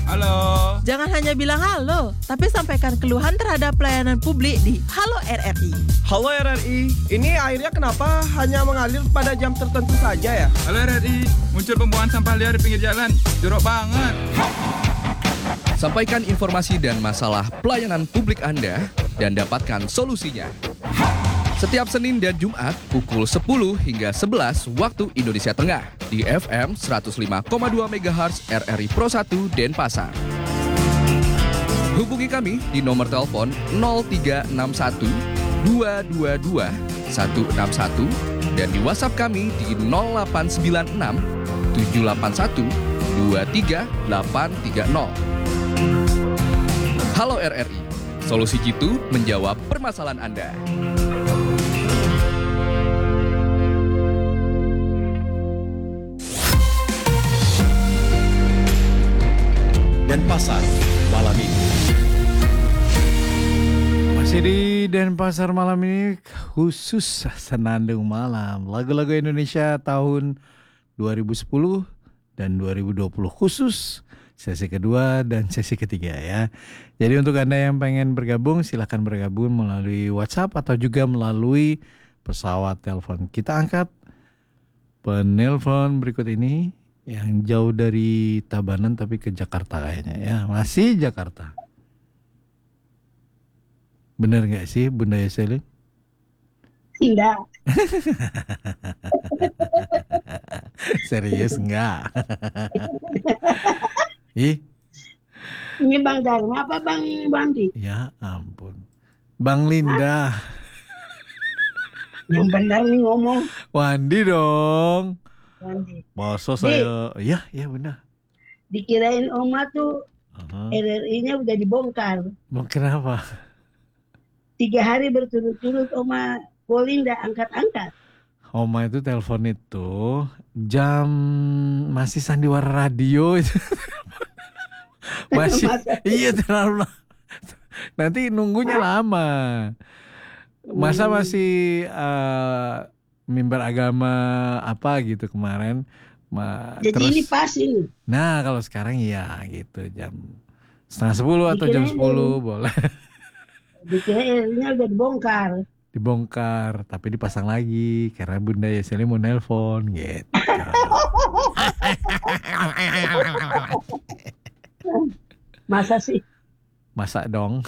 Halo. Jangan hanya bilang halo, tapi sampaikan keluhan terhadap pelayanan publik di Halo RRI. Halo RRI, ini airnya kenapa hanya mengalir pada jam tertentu saja ya? Halo RRI, muncul pembuangan sampah liar di pinggir jalan. Jorok banget. Sampaikan informasi dan masalah pelayanan publik Anda dan dapatkan solusinya. Setiap Senin dan Jumat pukul 10 hingga 11 waktu Indonesia Tengah di FM 105,2 MHz RRI Pro 1 Denpasar. Hubungi kami di nomor telepon 0361 222 161 dan di WhatsApp kami di 0896 781 23830. Halo RRI, solusi jitu menjawab permasalahan Anda. Denpasar malam ini. Masih di Denpasar malam ini khusus Senandung Malam. Lagu-lagu Indonesia tahun 2010 dan 2020 khusus sesi kedua dan sesi ketiga ya. Jadi untuk Anda yang pengen bergabung silahkan bergabung melalui WhatsApp atau juga melalui pesawat telepon. Kita angkat penelpon berikut ini. Yang jauh dari Tabanan tapi ke Jakarta kayaknya ya. Masih Jakarta. Bener gak sih Bunda Yaselin? Tidak. Serius enggak? Ih. Ini Bang Dharma apa Bang Bandi? Ya ampun. Bang Linda. Yang benar nih ngomong. Wandi dong. Bandi. Masa saya. Ya benar. Dikirain Oma tuh RRI-nya udah dibongkar. Mau kenapa? 3 hari berturut-turut Oma calling nggak angkat-angkat. Oma itu telepon itu jam masih sandiwara radio itu. Masih iya terlalu nanti nunggunya lama. Masa masih mimbar agama apa gitu kemarin. Jadi terus, ini pas ini. Nah kalau sekarang ya gitu jam 9:30 atau jam 10 boleh. Dikira RRI-nya udah dibongkar. Dibongkar tapi dipasang lagi karena Bunda Yaselin mau nelpon gitu. Masa sih? Masa dong.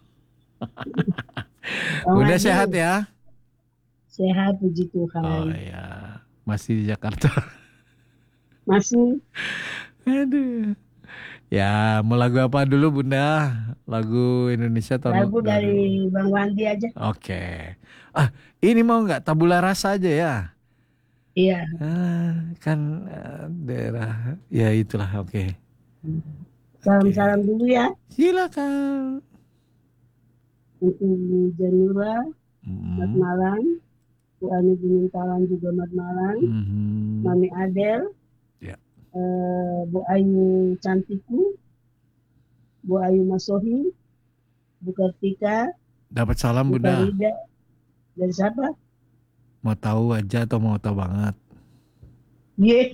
Bunda sehat ya? Sehat puji Tuhan. Oh iya, masih di Jakarta. Masih. Aduh. Ya, mau lagu apa dulu Bunda? Lagu Indonesia tahun Lagu dari Bang Wandi aja. Oke. Ini mau nggak tabula rasa aja ya? Iya. Kan daerah, ya itulah oke. Salam-salam dulu ya. Silakan. Untuk Janura, Mat Malang, Bu Ani Gunung juga Mat Malang, Mami Adel, ya. Bu Ayu Cantiku, Bu Ayu Masohi, Bu Kartika. Dapat salam Bu Bunda. Farida. Dari siapa? Mau tahu aja atau mau tahu banget? Ye.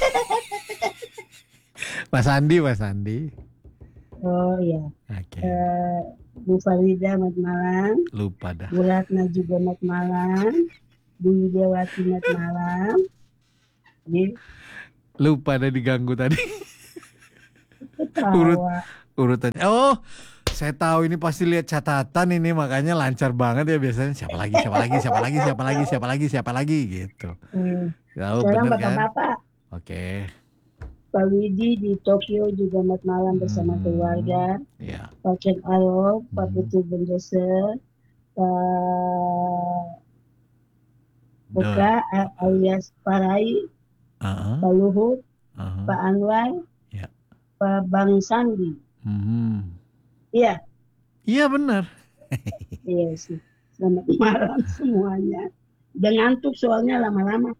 Mas Andi. Oh iya. Oke. Bu Farida Mat Malang. Lupa dah. Bu Ratna juga Mat Malang. Bu Widiawati Mat Malang. Lupa dah diganggu tadi. Ketawa. Urutannya. Oh, saya tahu ini pasti lihat catatan ini makanya lancar banget ya biasanya. Siapa lagi gitu. Tahu Sekarang bener kan? bapak-bapak. Oke. Pak Widi di Tokyo juga Mat Malang bersama keluarga. Iya. Pak Ken Arok, Pak Putu Bendese, Pak Buka alias Parai, Pak Luhut, Pak Anwar, Pak Bang Sandi. Iya. Iya benar. Iya sih. Selamat malam semuanya. Udah ngantuk soalnya lama-lama.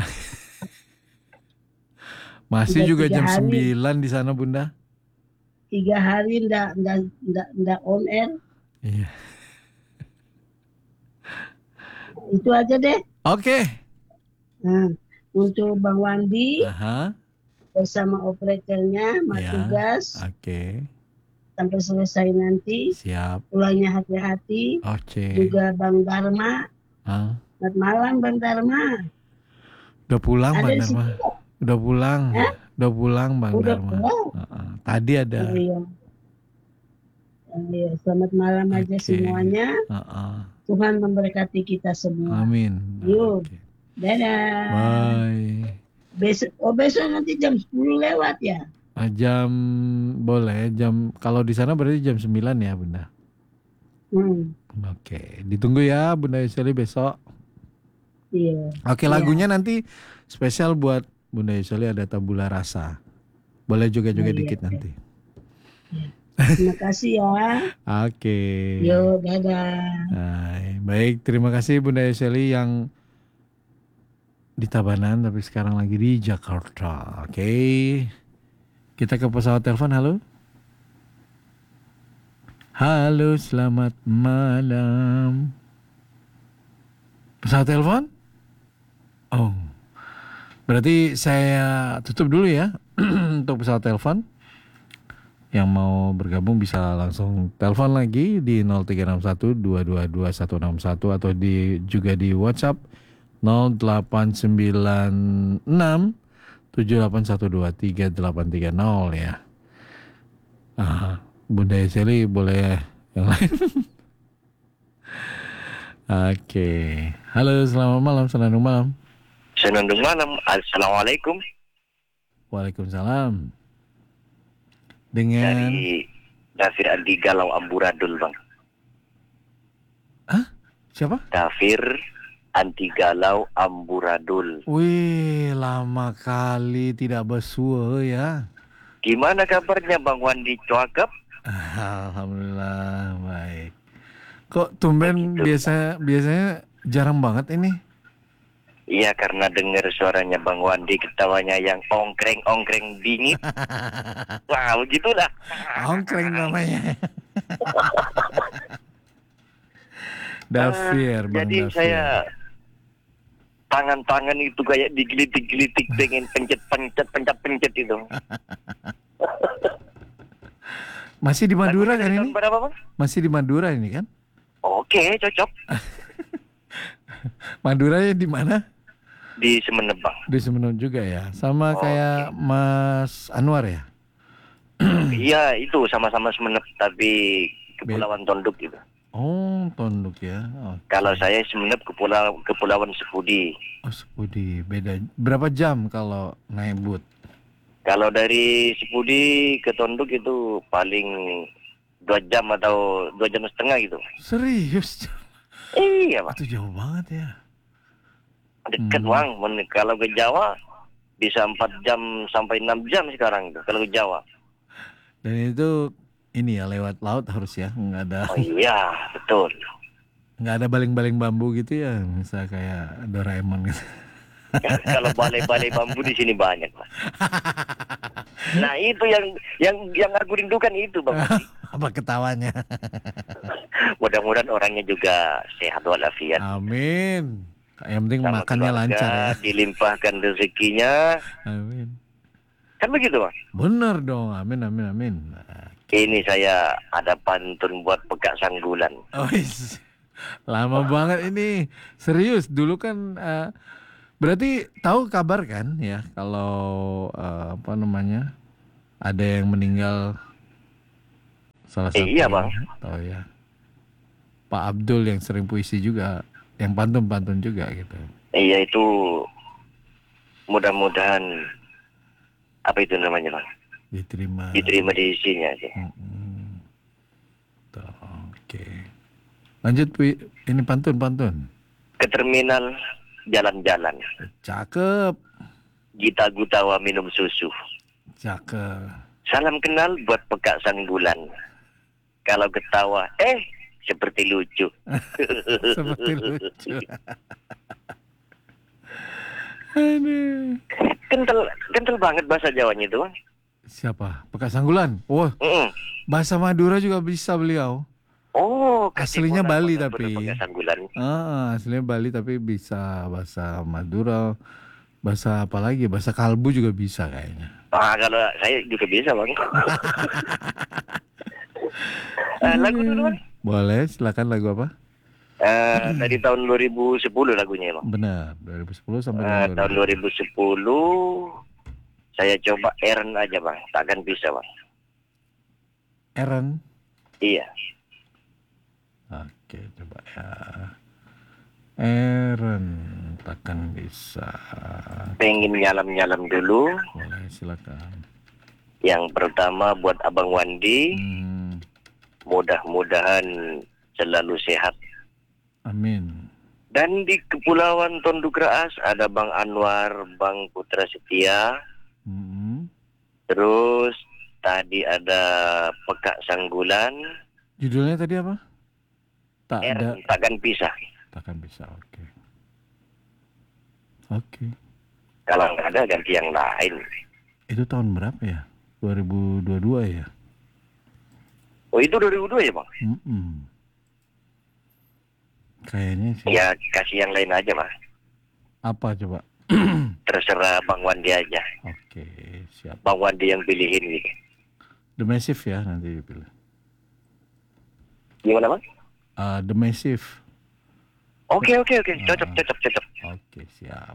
Masih juga jam 9 hari. di sana Bunda. 3 hari ndak on air. Iya. Itu aja deh. Oke. Nah, untuk Bang Wandi, bersama operatornya, Ya. Matugas, Oke. sampai selesai nanti. Siap. Pulangnya hati-hati. Oke. Juga Bang Dharma. Ah, Selamat malam Bang Dharma. udah pulang Ada Bang di Dharma. situ. Udah pulang. Hah? Udah pulang Bang Udah Dharma. pulang? Tadi ada. Oh, iya. Iya, selamat malam aja Oke. semuanya. Tuhan memberkati kita semua. Amin. Yuk. Oke. Dadah. Bye. Besok nanti jam 10 lewat ya. Jam boleh jam kalau di sana berarti jam 9 ya Bunda. Oke, ditunggu ya Bunda Yuseli besok. Iya. Oke, lagunya nanti spesial buat Bunda Yuseli ada Tabula Rasa. Boleh juga Iya, dikit iya. nanti. Terima kasih ya. Oke. Yo, dadah. Hai, baik, terima kasih Bunda Yuseli yang di Tabanan tapi sekarang lagi di Jakarta. Oke. Kita ke pesawat telepon. Halo. Halo, selamat malam. Pesawat telepon? Oh. Berarti saya tutup dulu ya untuk pesawat telepon. Yang mau bergabung bisa langsung telepon lagi di 0361 222 161 atau juga di WhatsApp 0896 7812 3830 ya. Bunda Yuseli boleh yang lain. Oke. Halo, selamat malam, senandung malam. Senandung malam. Assalamualaikum. Waalaikumsalam. Dengan Dari Dafir Andi Galau Amburadul, Bang. Hah? Siapa? Dafir Andi Galau Amburadul. Wih, lama kali tidak bersua ya. Gimana kabarnya Bang Wandi Coakep? Alhamdulillah baik. Kok tumben biasanya jarang banget ini? Iya, karena dengar suaranya Bang Wandi, ketawanya yang ongkreng-ongkreng dingin. Wah, begitulah. Ongkreng namanya. Dafir, Bang Jadi Dafir. saya tangan-tangan itu kayak digelitik-gelitik pengen pencet itu. Masih di Madura kan Tahun ini? berapa, Bang? Masih di Madura ini kan? Oke, cocok. Maduranya di mana? Di Semenep, Bang. Di Semenuk juga ya. Sama kayak Mas Anwar ya? Iya, itu sama-sama Semenep tapi Kepulauan Tonduk gitu. Oh, Tonduk ya. Oke. Kalau saya Semenep Kepulauan Sepudi. Oh, Sepudi beda. Berapa jam kalau naik boot? Kalau dari Sepudi ke Tonduk itu paling 2 jam atau 2,5 jam gitu. Serius? Iya, Pak. Itu jauh banget ya. Dekat, Bang. Kalau ke Jawa bisa 4 jam sampai 6 jam sekarang itu kalau ke Jawa. Dan itu ini ya lewat laut harus ya, nggak ada Oh iya, betul. nggak ada baling-baling bambu gitu ya, misal kayak Doraemon gitu. Kalau balai-balai bambu di sini banyak, Pak. Nah, itu yang aku rindukan itu, Bang. Apa ketawanya? Mudah-mudahan orangnya juga sehat walafiat. Amin. Yang penting Sama makannya keluarga, lancar ya. dilimpahkan rezekinya. Amin. Kan begitu, Bang? Bener dong. Amin, amin, amin. Ini saya ada pantun buat Pekak Sanggulan. Oh, lama banget ini. Serius, dulu kan berarti tahu kabar kan ya kalau apa namanya? Ada yang meninggal salah satu. Iya, Bang. Tahu ya. Pak Abdul yang sering puisi juga, yang pantun-pantun juga gitu. Iya, itu mudah-mudahan apa itu namanya, Bang? Diterima Diterima di isinya aja. Tuh, oke. Lanjut ini pantun. Ke terminal jalan-jalan. Cakep. Gita Gutawa minum susu. Cakep. Salam kenal buat Pekak Sanggulan. Kalau ketawa, seperti lucu. Seperti lucu. Aduh. Kental banget bahasa Jawanya itu, Bang. Siapa? Pekak Sanggulan. Oh, bahasa Madura juga bisa beliau. Oh, Aslinya Bali tapi. Pekak Sanggulan. Aslinya Bali tapi bisa bahasa Madura. Bahasa apa lagi? Bahasa kalbu juga bisa kayaknya. Kalau saya juga bisa bang. Lagu dulu bang. Boleh, silakan lagu apa? Dari tahun 2010 lagunya bang. Benar, 2010 sampai dengan Tahun 2010 saya coba Aaron aja bang. Takkan bisa bang. Aaron. Iya. Oke, coba ya. Aaron, takkan bisa. Pengen nyalam-nyalam dulu. Boleh, silakan. Yang pertama buat Abang Wandi. Mudah-mudahan selalu sehat. Amin. Dan di Kepulauan Tonduk Raas ada Bang Anwar, Bang Putra Setia. Terus tadi ada Pekak Sanggulan. Judulnya tadi apa? Takkan pisah. Takkan bisa, oke. Oke. Kalau nggak ada ganti yang lain. Itu tahun berapa ya? 2022 ya? Oh itu 2002 ya bang? Kayaknya sih. Ya kasih yang lain aja bang. Apa coba? Terserah Bang Wandi aja. Oke, siap. Bang Wandi yang pilihin gitu. The Massive ya nanti dipilih. Gimana bang? The Massive. Oke. Cocok. Oke, siap.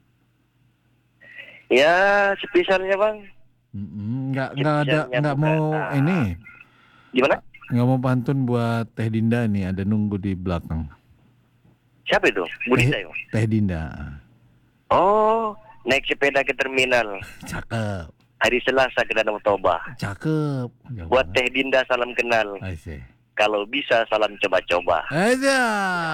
Ya spesialnya bang. Nggak mau ini. Gimana? Nggak mau pantun buat Teh Dinda nih, ada nunggu di belakang. Siapa itu? Budita ya? Teh Dinda. Oh, naik sepeda ke terminal. Cakep. Hari Selasa ke Danau Toba. Cakep. Buat Teh Dinda salam kenal. I see. Kalau bisa salam coba-coba. Aja.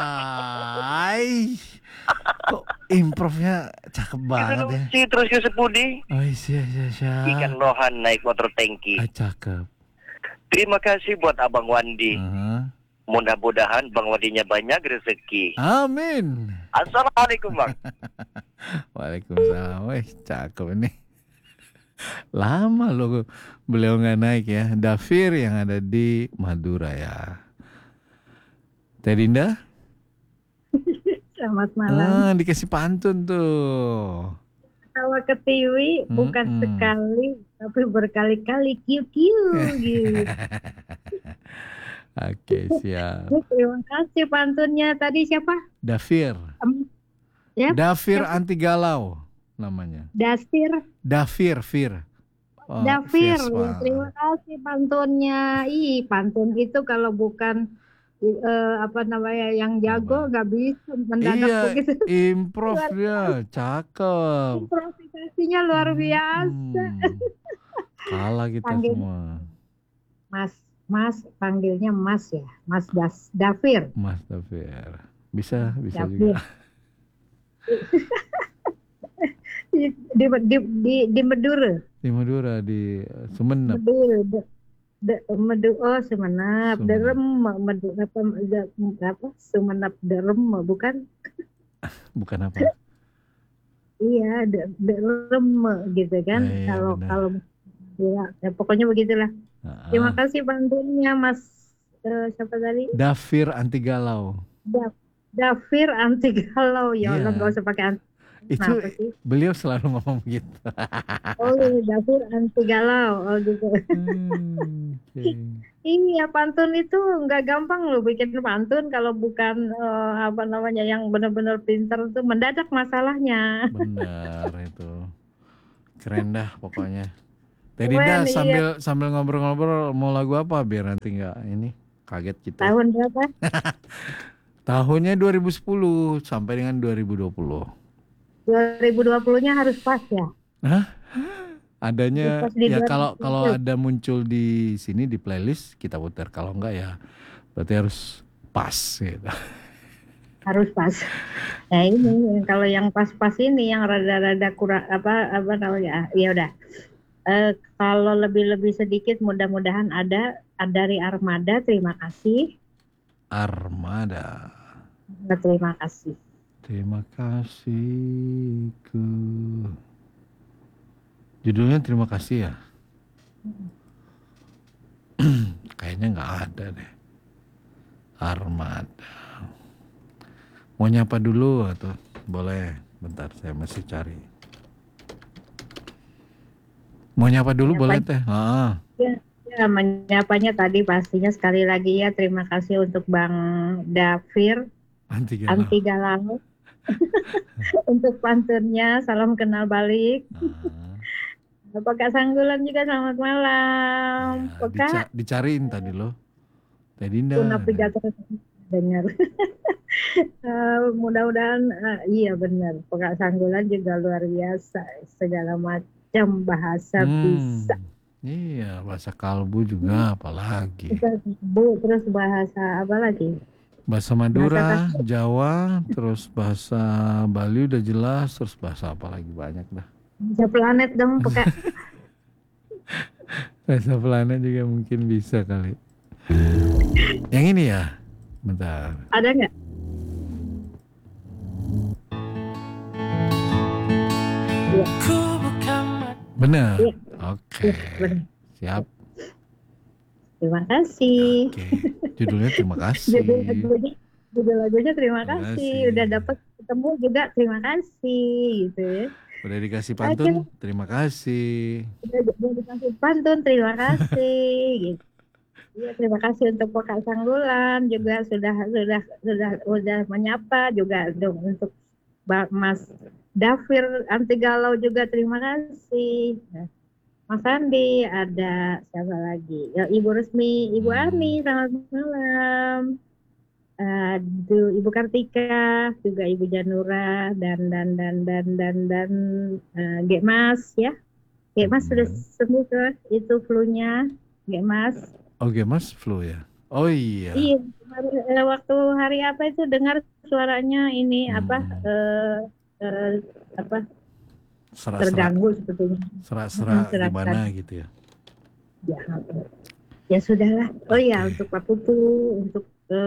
Kok improvnya cakep banget ya. Si terus ke Sepudi. Oh iya. Ikan lohan naik motor tangki. Cakep. Terima kasih buat Abang Wandi. Mudah-mudahan Bang Wandinya banyak rezeki. Amin. Assalamualaikum bang. Waalaikumsalam. Cakep ini. Lama loh beliau nggak naik ya. Dafir yang ada di Madura ya. Teh Dinda? Selamat malam. Dikasih pantun tuh. Kalau ke TV bukan sekali, tapi berkali-kali kiu-kiu gitu. Oke, siap. Terima kasih pantunnya. Tadi siapa? Dafir. Ya, Dafir siapa? anti galau namanya. Fir. Oh, Dafir. Vespa. Ya, terima kasih pantunnya. Pantun itu kalau bukan yang jago nggak bisa mendadak begitu. Improv dia, cakep. Improvisasinya luar biasa. Kalah kita semua. Mas panggilnya Mas ya, Mas Dafir. Mas Dafir. Bisa Dafir. juga. di Madura. Di Madura, di Sumenep. Sumenep. Derem, Sumenep Derem, bukan? Bukan apa? Iya, Derem gitu kan. Kalau ya, pokoknya begitulah. Terima kasih bantunya Mas siapa tadi? Dafir anti galau. Dafir anti galau ya Allah, nggak usah pakai anti. Itu beliau selalu ngomong gitu. Oh iya, Dafir anti galau, gitu. Iya, pantun itu nggak gampang loh bikin pantun kalau bukan yang benar-benar pintar tuh mendadak masalahnya. Benar itu. Keren dah pokoknya. Teh Dinda sambil ngobrol-ngobrol mau lagu apa biar nanti nggak ini kaget kita. Tahun berapa? Tahunnya 2010 sampai dengan 2020. 2020-nya harus pas ya? Hah? Adanya ya kalau ada muncul di sini di playlist kita putar, kalau enggak ya berarti harus pas gitu. Harus pas. Nah ini kalau yang pas-pas ini yang rada-rada kurang apa namanya? Ya udah. Kalau lebih sedikit mudah-mudahan ada dari Armada, terima kasih. Armada. Terima kasih. Terima kasih ke. Judulnya terima kasih ya. Kayaknya nggak ada deh. Armada. Mau nyapa dulu atau boleh? Bentar saya masih cari. Mau nyapa dulu Nyapa. boleh Teh? Ya, menyapanya tadi pastinya sekali lagi ya terima kasih untuk Bang Dafir Anti Galau untuk pantunnya, salam kenal balik. Pak Sanggulan juga selamat malam. Pak Dicariin tadi loh. Teh Dinda. navigator dengar. Mudah-mudahan iya benar. Pak Sanggulan juga luar biasa, segala macam bahasa bisa. Iya, bahasa kalbu juga apalagi. Bu, terus bahasa apa lagi? Bahasa Madura, Jawa, terus bahasa Bali udah jelas, terus bahasa apa lagi banyak dah. Bahasa planet dong, Pak. Bahasa planet juga mungkin bisa kali. Yang ini ya, bentar. Ada nggak? Benar. Iya. Oke. Benar. Siap. Terima kasih. Oke. Judulnya terima kasih. Judul lagunya terima Terima kasih. kasih. Udah dapat ketemu juga terima kasih gitu ya. Udah dikasih pantun, terima kasih. Udah dikasih pantun, terima kasih gitu. Iya, terima kasih untuk Pak Sanggulan juga sudah menyapa juga dong untuk Mas Dafir Anti Galau juga terima kasih. Nah, Mas Andi, ada siapa lagi? Ya, Ibu Resmi, Ibu Ani, selamat malam. Aduh, Ibu Kartika, juga Ibu Janura dan Gek Mas ya. Gek Mas sudah sembuh ke itu flu-nya, Gek Mas. Oke Mas, flu ya. Oh iya. Iya, waktu hari apa itu dengar suaranya ini Serak-serak. terganggu sebetulnya. Serak-serak Serak-serak. gimana gitu ya. Ya sudahlah. Oh ya, untuk Pak Putu, untuk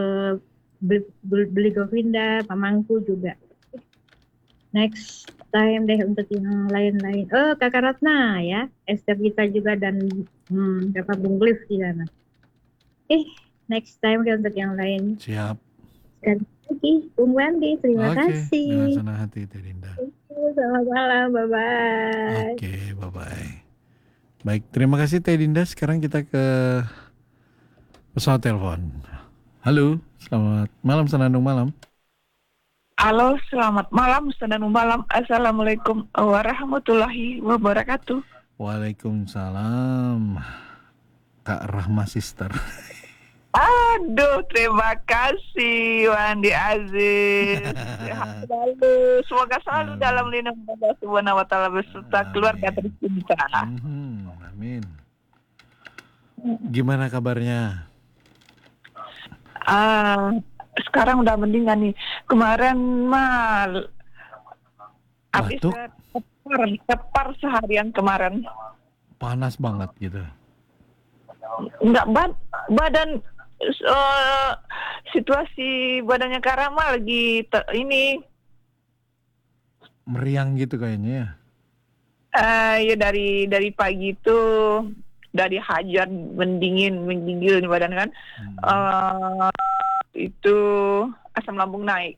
beli Govinda, Pak Mangku juga. Next time deh untuk yang lain-lain. Oh, Kakak Ratna ya, Esther Gita juga dan Kakak Bung Glif di sana. Next time deh untuk yang lain. Siap. Sekali lagi, Bung Wandi, terima kasih. Dengan senang hati Teh Dinda. Selamat malam, bye-bye. Oke, bye-bye. Baik, terima kasih Teh Dinda. Sekarang kita ke pesawat telepon. Halo, selamat malam, Senandung malam. Halo, selamat malam, Senandung malam. Assalamualaikum warahmatullahi wabarakatuh. Waalaikumsalam, Kak Rahma Sister. Aduh, terima kasih Wandi Aziz. Sehat selalu. Semoga selalu dalam lindungan Allah Subhanahu wa taala beserta keluarga tercinta. Amin. Gimana kabarnya? Sekarang udah mendingan nih. Kemarin mah habis tepar seharian kemarin. Panas banget gitu. Enggak, badan situasi badannya Karama lagi ini meriang gitu kayaknya ya. Ya dari pagi itu dari hajar mendingin badan kan. Itu asam lambung naik.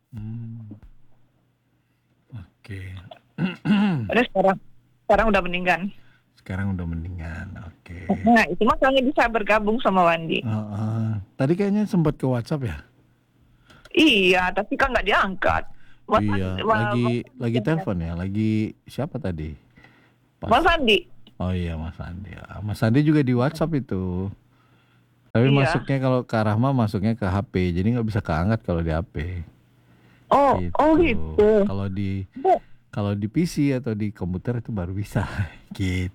Oke. Udah sekarang udah mendingan. Sekarang udah mendingan. Oke. Nah, itu makanya bisa bergabung sama Wandi. Tadi kayaknya sempat ke WhatsApp ya? Iya, tapi kan nggak diangkat. Lagi telepon ya. Lagi siapa tadi? Mas Andi. Oh iya, Mas Andi. Mas Andi juga di WhatsApp itu. Tapi Iya. masuknya kalau ke Rahma masuknya ke HP, jadi nggak bisa keangkat kalau di HP. Gitu. Kalau di PC atau di komputer itu baru bisa. Gitu.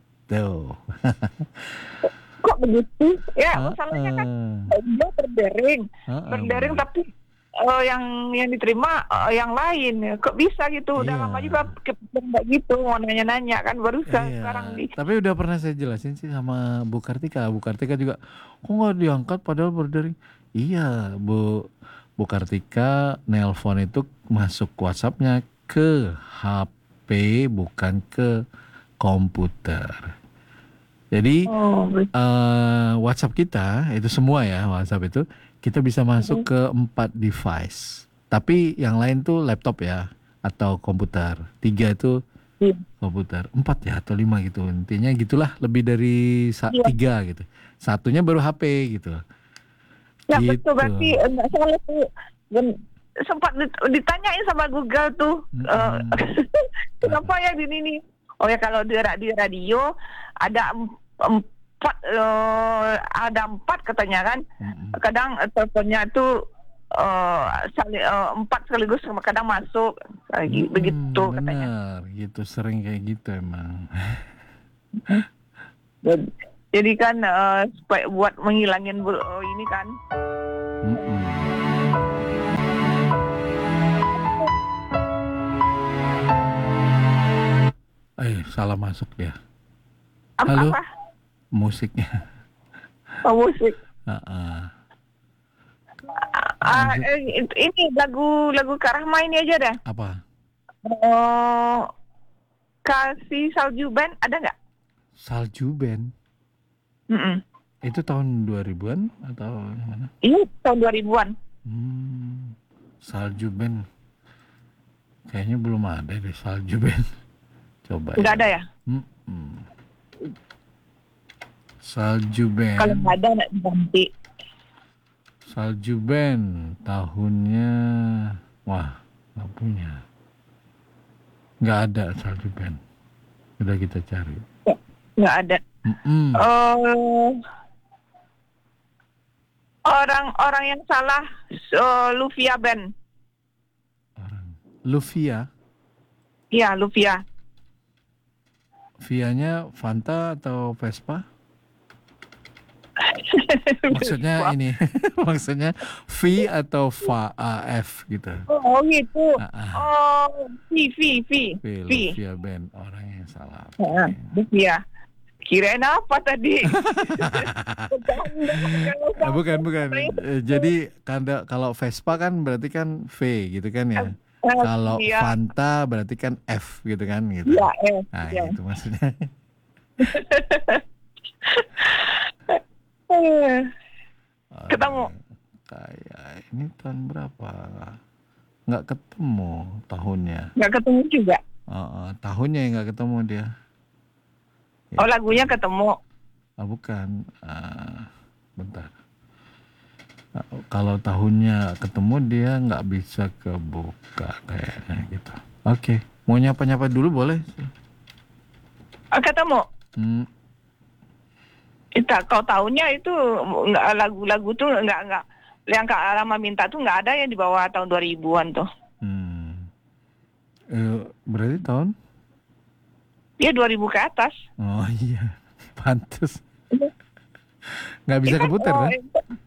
Kok begitu? Ya, masalahnya kan dia berdering, tapi yang diterima yang lain. Kok bisa gitu? Udah lama juga kepikiran gitu, mau nanya-nanya kan sekarang Tapi udah pernah saya jelasin sih sama Bu Kartika. Bu Kartika juga, kok nggak diangkat padahal berdering? Iya, Bu Kartika nelpon itu masuk WhatsApp-nya ke HP bukan ke komputer. Jadi WhatsApp kita itu semua ya, WhatsApp itu kita bisa masuk ke 4 device. Tapi yang lain tuh laptop ya atau komputer. 3 itu Iya. Komputer 4 ya atau 5 gitu. Intinya gitulah, lebih dari 3 gitu. Satunya baru HP gitu. Ya Gitu. betul, berarti nggak salah tuh. Dan sempat ditanyain sama Google tuh, kenapa ya di ini? Oh ya, kalau di radio ada empat katanya kan. Kadang teleponnya tuh empat sekaligus, kadang masuk begitu katanya. Benar, gitu, sering kayak gitu emang. Jadi kan supaya buat menghilangin ini kan. Salah masuk dia. Halo? Apa? Musiknya. Oh, musik. Ini lagu Karahma ini aja dah. Apa? Kasih Salju Band ada nggak? Salju Band? Itu tahun 2000-an atau gimana? Iya, tahun 2000-an. Salju Band. Kayaknya belum ada deh Salju Band. Coba. Nggak ada ya? Salju Band. Kalau nggak ada, nggak diganti. Salju Band tahunnya, wah, nggak punya. Nggak ada Salju Band. Udah kita cari. Nggak ada. Orang yang salah, Luvia Band. Luvia? Iya, Luvia. Vianya Fanta atau Vespa? Maksudnya ini, maksudnya V atau F gitu. Oh gitu. V. Luvia Band, orang yang salah. Luvia. Kirain apa tadi? Bukan. Jadi kalau Vespa kan berarti kan V gitu kan ya. Kalau Fanta berarti kan F gitu kan gitu. Iya, F. Nah, itu maksudnya. Ketemu. Kayak ini tahun berapa? Nggak ketemu tahunnya. Nggak ketemu juga. Tahunnya yang nggak ketemu dia. Oh, lagunya ketemu. Bukan. Bentar. Kalau tahunnya ketemu dia nggak bisa kebuka kayaknya gitu. Oke. Mau nyapa-nyapa dulu boleh? Ketemu. Kalau tahunnya itu nggak, lagu-lagu tuh nggak yang Kak Rama minta tuh nggak ada yang di bawah tahun 2000-an tuh. Berarti tahun? Iya, 2000 ke atas. Oh iya, pantes. Nggak bisa keputar kan?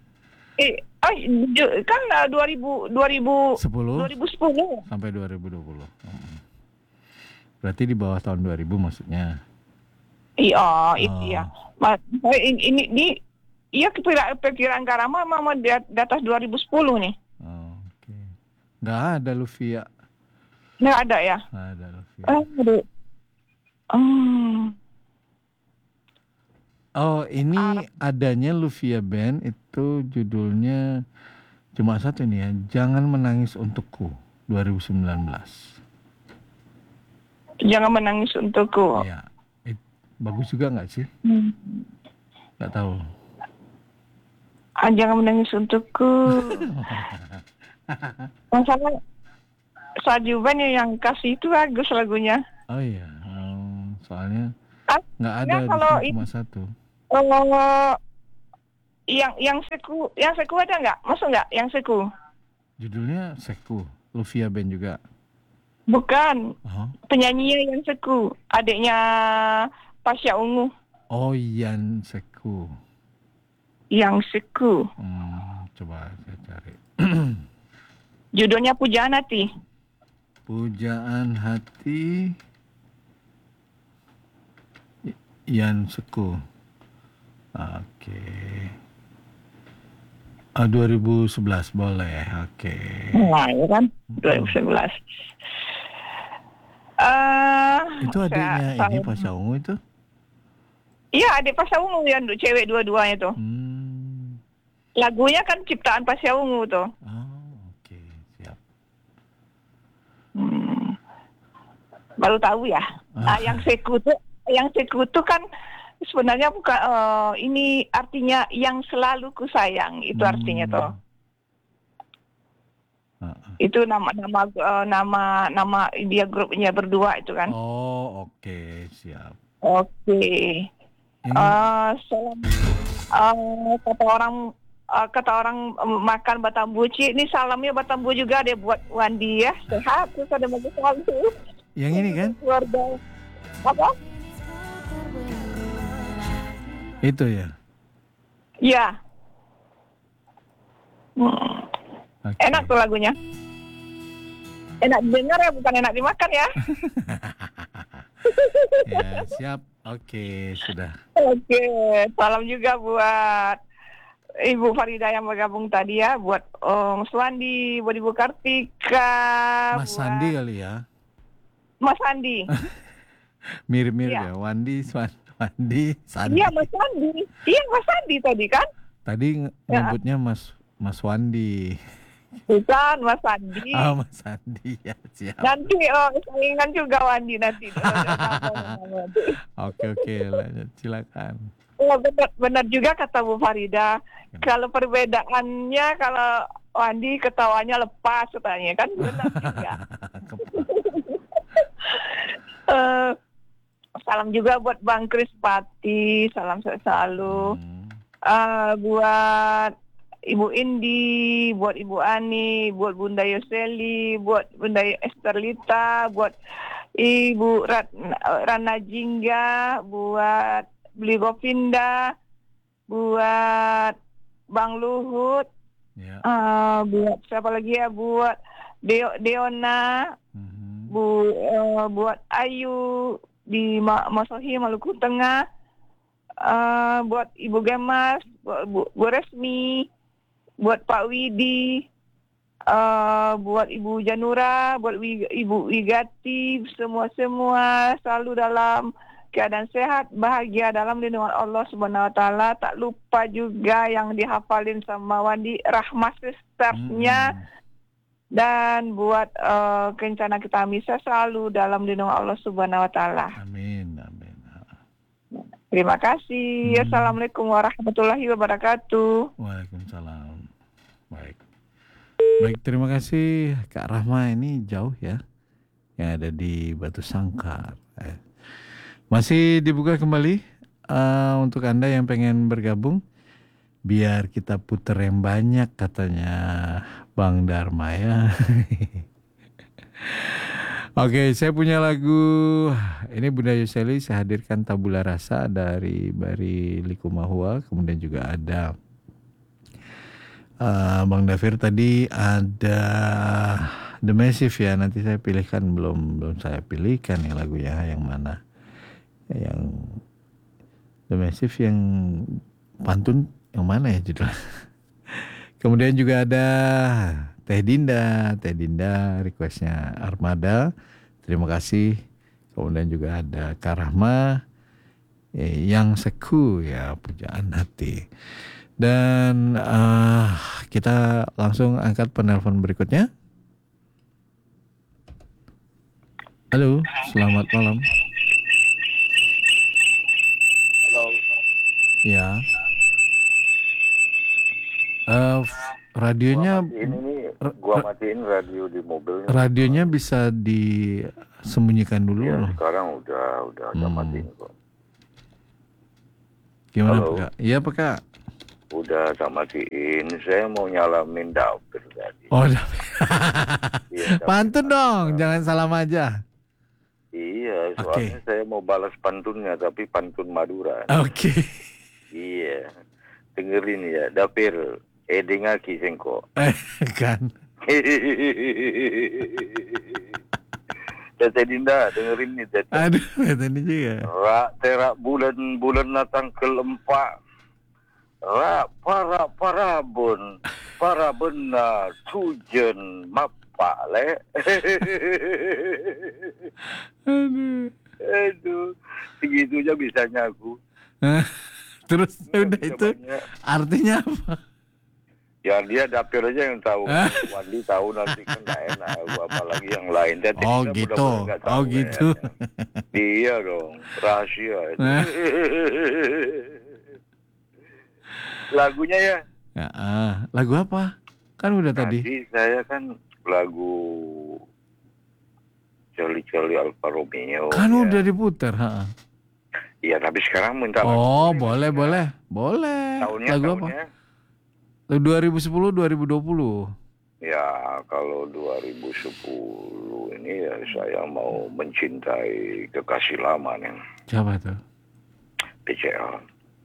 Kan 2010 sampai 2020. Berarti di bawah tahun 2000 maksudnya? Iya, iya. Ini perkiraan Karama memang di atas 2010 nih. Oke. Nggak ada Luvia. Nggak ada ya? Nggak ada Luvia. Oh, ini adanya Luvia Band itu judulnya cuma satu nih ya, Jangan Menangis Untukku 2019. Jangan Menangis Untukku. Iya. Bagus juga nggak sih? Nggak tahu. Jangan Menangis Untukku. Masalah Salju Band yang kasih itu bagus lagunya. Oh iya, soalnya nggak ada cuma satu. Yang Seku ada nggak? Masuk nggak yang Seku? Judulnya Seku, Luvia Band juga. Bukan. Penyanyinya yang Seku, adiknya Pasha Ungu. Oh, Yan Seku. Yang Seku. Coba saya cari. Judulnya Pujaan Hati. Pujaan Hati. Yan Seku. Oke. 2011 boleh. Oke. Nah, ya kan? 2011. Itu adiknya ini Pasha Ungu itu? Iya, adik Pasha Ungu yang cewek dua-duanya tuh. Lagunya kan ciptaan Pasha Ungu tuh. Oh, oke, siap. Baru tahu ya. Nah, yang sekutu kan sebenarnya bukan ini artinya yang selalu ku sayang, itu artinya toh. Itu nama dia grupnya berdua itu kan. Oh, oke, siap. Oke. Salam kata orang makan batambuci, ini salamnya batambu juga deh buat Wandi ya. Sehat terus ada bagus selalu. Yang ini kan? Keluarga. Apa? Itu ya. Iya. Okay. Enak tuh lagunya. Enak didengar ya, bukan enak dimakan ya. Ya, siap. Oke, sudah. Oke, salam juga buat Ibu Farida yang bergabung tadi ya, buat Mas Wandi, buat Ibu Kartika. Mas Sandi kali ya. Mas Sandi. Mirip-mirip ya, Wandi, Sandi. Iya, Mas Sandi. Iya, Mas Sandi tadi kan? Tadi nyebutnya Mas Wandi. Bukan, Mas Sandi. Oh, Mas Sandi, ya siap. Nanti saingan juga Wandi nanti. Oke, lanjut, silakan. Oh, benar juga kata Bu Farida. Kalau perbedaannya, kalau Wandi ketawanya lepas katanya kan, benar juga. Salam juga buat Bang Krispati, salam selalu. Buat Ibu Indi, buat Ibu Ani, buat Bunda Yoseli, buat Bunda Esterlita, buat Ibu Rana Jingga, buat Beli Govinda, buat Bang Luhut, buat siapa lagi ya, buat Deona, buat Ayu di Masohi, Maluku Tengah, buat Ibu Gemas, buat Bu Resmi, buat Pak Widi, buat Ibu Janura, buat Ibu Wigati, semua selalu dalam keadaan sehat, bahagia dalam lindungan Allah Subhanahu wa taala. Tak lupa juga yang dihafalin sama Wandi Rahmah Sistersnya. Dan buat Kencana Kita Misa selalu dalam lindungan Allah Subhanahu wa taala. Amin. Terima kasih. Assalamualaikum warahmatullahi wabarakatuh. Waalaikumsalam. Baik, terima kasih Kak Rahma, ini jauh ya. Yang ada di Batu Sangkar. Masih dibuka kembali untuk Anda yang pengen bergabung. Biar kita puter yang banyak katanya Bang Dharma ya. Oke, saya punya lagu. Ini Bunda Yoseli, saya hadirkan Tabula Rasa dari Bari Likumahua. Kemudian juga ada Bang Dafir tadi, ada The Massive ya. Nanti saya pilihkan, belum saya pilihkan ya lagunya yang mana. Yang The Massive yang pantun yang mana ya judulnya. Kemudian juga ada Teh Dinda requestnya Armada, terima kasih. Kemudian juga ada Karahma, yang Seku ya, pujaan hati. Dan kita langsung angkat penelpon berikutnya. Halo, selamat malam. Halo. Ya. Radionya Gua matiin radio di mobil. Radionya bisa disembunyikan dulu. Ya, sekarang udah matiin kok. Gimana Halo. Pak? Iya Pak Kak. Udah tak matiin. Saya mau nyalamin dapur tadi. Oh, Iya, pantun dong, jangan salam aja. Iya, soalnya saya mau balas pantunnya, tapi pantun Madura. Oke. Iya, dengerin ya, dapir. Dengaki sengko. Kan. Tete Dinda, dengerin nih Tete. Aduh, tadi juga. Terak bulan natang kelempak. Para benar tujen mapa le. Aduh, segitunya bisanya aku. Terus udah itu artinya apa? Ya dia dapil aja yang tahu. Wandi tahu nanti kan nggak enak. Apalagi yang lain. Tapi Oh kita gitu. mudah-mudahan nggak tahu Oh gitu. Ya. Iya dong. Rahasia itu. Lagunya ya. Ya, lagu apa? Kan udah tadi. Saya kan lagu Celi-Celi Alfa Romeo. Kan ya. udah diputar. Iya, tapi sekarang minta Oh, lagu. boleh. Tahunnya, Lagu apa? 2010 2020. Ya, kalau 2010 ini ya saya mau mencintai kekasih lama nih. Siapa tuh? BCL.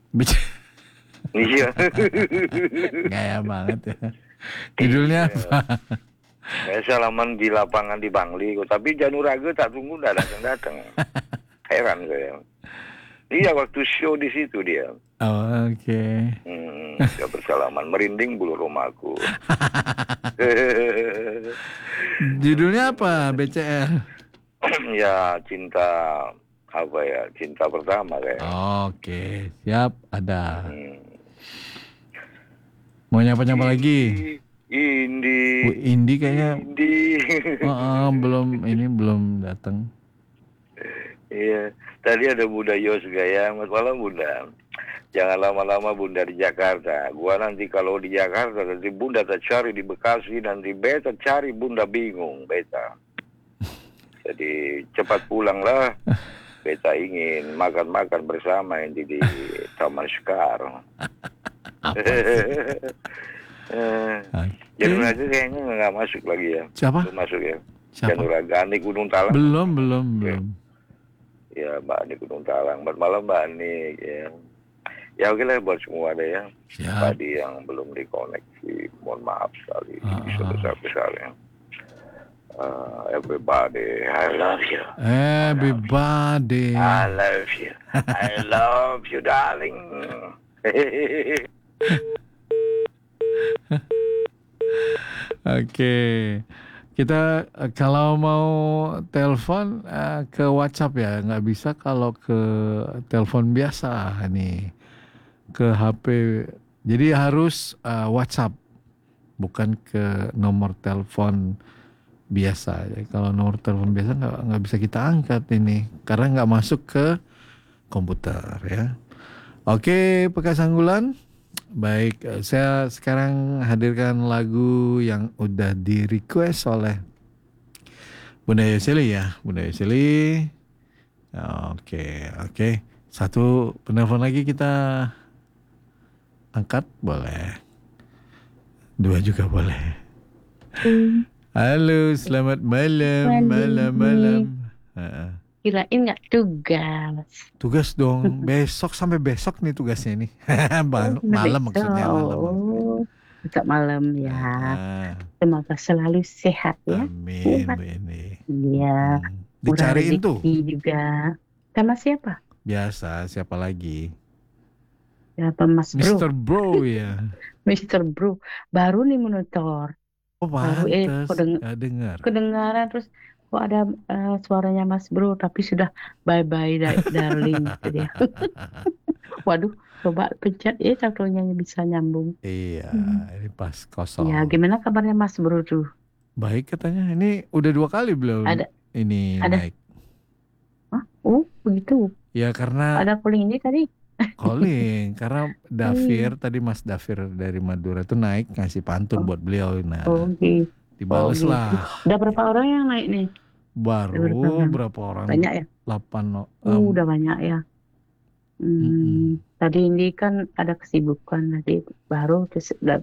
Iya. Iya. Gaya banget ya. Judulnya apa? Saya salaman di lapangan di Bangli, tapi Januraga tak tunggu dah datang. Heran saya. Iya, waktu show di situ dia. Oh, oke. Dia bersalaman, merinding bulu rumahku. Judulnya apa BCL? Ya cinta apa ya? Cinta pertama kayak. Oke, siap, ada. Mau nyapa lagi? Indi kayaknya. belum datang. Iya, tadi ada Bunda Yos Gaya, malam Bunda. Jangan lama-lama Bunda di Jakarta. Gua nanti kalau di Jakarta nanti Bunda tak cari di Bekasi, nanti beta cari Bunda bingung beta. Jadi cepat pulanglah. Beta ingin makan-makan bersama yang di Taman Sekar. Januraga kayaknya nggak masuk lagi ya. Siapa? Belum masuk ya. Siapa? Januraga Ani Gunung Talang. Belum. Ya, Mbak Ani Gunung Talang. Malam Mbak Ani. Ya oke lah buat semua ada ya. Tadi yang belum dikoneksi, mohon maaf sekali. Sebesar-besarnya. Everybody, I love you. Everybody. I love you. I love you, darling. Oke. Kita kalau mau telepon ke WhatsApp ya, nggak bisa kalau ke telepon biasa nih, ke HP. Jadi harus WhatsApp, bukan ke nomor telepon biasa. Jadi kalau nomor telepon biasa nggak bisa kita angkat ini, karena nggak masuk ke komputer ya. Oke, Pekan Sanggulan. Baik, saya sekarang hadirkan lagu yang udah di-request oleh Bunda Yoseli ya. Bunda Yoseli. Oke. Satu penelpon lagi kita angkat, boleh. Dua juga boleh. Halo, selamat malam. Malam. Kirain nggak tugas. Tugas dong. Sampai besok nih tugasnya nih. Malam maksudnya malam. Besok malam ya. Semoga selalu sehat ya. Amin, Bu Indi. Iya. Dicariin tuh. Juga. Sama siapa? Biasa, siapa lagi? Siapa Mas Bro? Mr. Bro ya. Mr. Bro. Baru nih monitor. Oh, pantes. Dengar. Kedengaran terus kok ada suaranya Mas Bro, tapi sudah bye-bye darling gitu dia. Waduh, coba pencet satunya bisa nyambung. Iya, ini pas kosong. Ya, gimana kabarnya Mas Bro tuh? Baik katanya. Ini udah 2 kali belum? Ada. Naik. Hah? Oh, begitu. Ya karena ada calling ini tadi. Calling karena Davir tadi Mas Davir dari Madura tuh naik ngasih pantun buat beliau. Nah, gitu. Dibales lah. Udah berapa orang yang naik nih? Baru berapa orang? Banyak ya? 8. Udah banyak ya. Tadi ini kan ada kesibukan, nanti baru